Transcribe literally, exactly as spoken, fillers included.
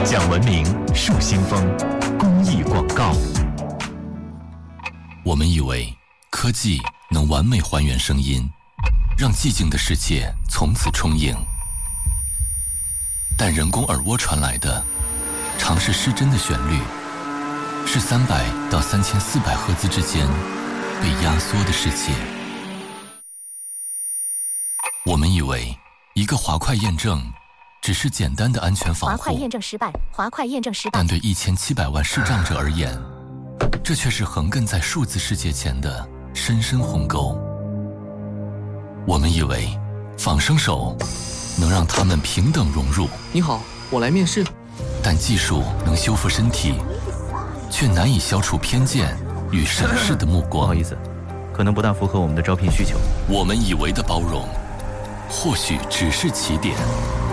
讲文明树新风公益广告。 我们以为科技能完美还原声音，让寂静的世界从此充盈，但人工耳蜗传来的常是失真的旋律，是三百到三千四百赫兹之间被压缩的世界。我们以为一个滑块验证只是简单的安全防护， 滑块验证失败，滑块验证失败。 但对一千七百万视障者而言，这却是横亘在数字世界前的深深鸿沟。我们以为仿生手能让他们平等融入。 你好，我来面试。 但技术能修复身体，却难以消除偏见与审视的目光。 不好意思，可能不大符合我们的招聘需求。 我们以为的包容，或许只是起点。